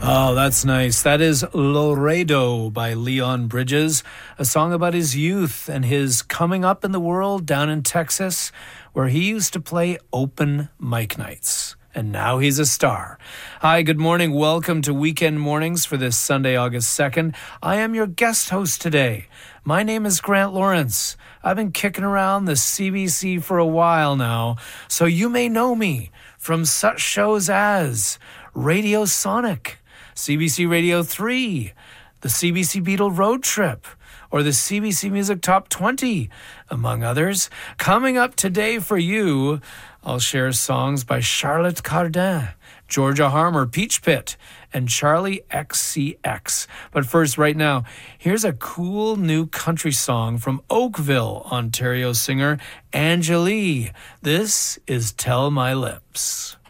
Oh, that's nice. That is Laredo by Leon Bridges, a song about his youth and his coming up in the world down in Texas, where he used to play open mic nights. And now he's a star. Hi, good morning. Welcome to Weekend Mornings for this Sunday, August 2nd. I am your guest host today. My name is Grant Lawrence. I've been kicking around the CBC for a while now, so you may know me from such shows as Radio Sonic, CBC Radio 3, the CBC Beatle Road Trip, or the CBC Music Top 20, among others. Coming up today for you, I'll share songs by Charlotte Cardin, Georgia Harmer, Peach Pit, and Charlie XCX. But first, right now, here's a cool new country song from Oakville, Ontario singer Angélie. This is Tell My Lips.